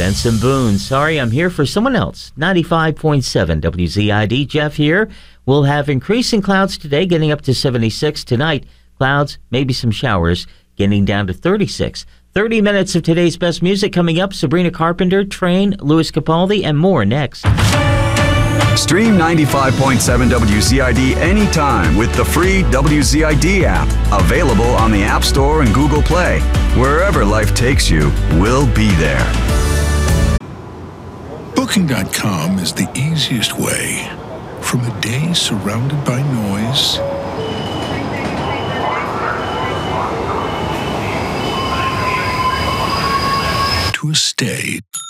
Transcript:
Jensen Boone. Sorry, I'm here for someone else. 95.7 WZID. Jeff here. We'll have increasing clouds today, getting up to 76. Tonight, clouds, maybe some showers, getting down to 36. 30 minutes of today's best music coming up. Sabrina Carpenter, Train, Louis Capaldi, and more next. Stream 95.7 WZID anytime with the free WZID app. Available on the App Store and Google Play. Wherever life takes you, we'll be there. Booking.com is the easiest way from a day surrounded by noise to a stay